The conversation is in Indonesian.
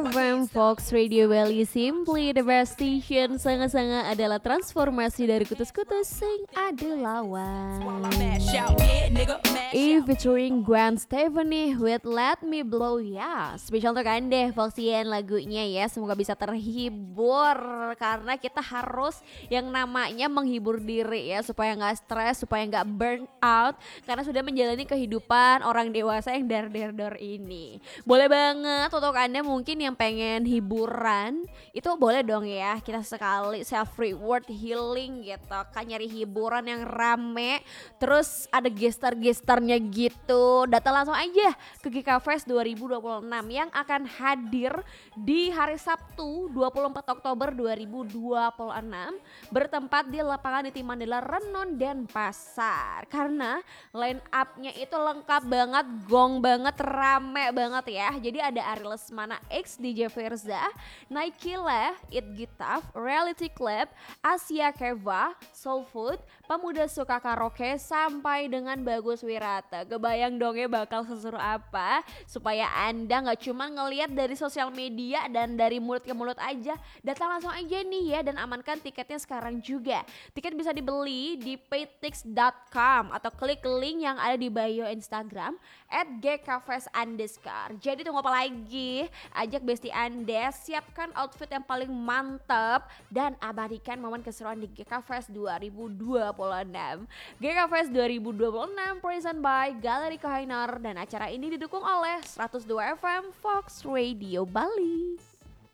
FM Fox Radio Bali Simply the best station. Sangat-sangat adalah transformasi dari kutus-kutus sing ada lawan. Featuring Gwen Stefani with Let Me Blow Ya. Spesial untuk Anda Foxian lagunya ya. Semoga bisa terhibur karena kita harus yang namanya menghibur diri ya, supaya nggak stres, supaya nggak burn out karena sudah menjalani kehidupan orang dewasa yang dar-dar ini. Boleh banget untuk Anda mungkin yang pengen hiburan, itu boleh dong ya, kita sekali self reward healing gitu kan, nyari hiburan yang rame terus ada gestar-gestarnya gitu. Datang langsung aja ke GK Fest 2026 yang akan hadir di hari Sabtu 24 Oktober 2026 bertempat di lapangan di Mandela Renon Denpasar. Karena line up-nya itu lengkap banget, gong banget, rame banget ya. Jadi ada Ari Lesmana X, DJ Verza, Naikila, It Gitaf, Reality Club, Asia Keva, Soul Food, Pemuda Suka Karaoke sampai dengan Bagus Wirata. Kebayang dong ya bakal seseru apa, supaya Anda gak cuma ngelihat dari sosial media dan dari mulut ke mulut aja. Datang langsung aja nih ya dan amankan tiketnya sekarang juga. Tiket bisa dibeli di paytix.com atau klik link yang ada di bio Instagram @gkfest_. Jadi tunggu apa lagi? Ajak bestie Anda, siapkan outfit yang paling mantap dan abadikan momen keseruan di GK Fest 2026. GK Fest 2026 present by Galeri Kohainar dan acara ini didukung oleh 102 FM Fox Radio Bali.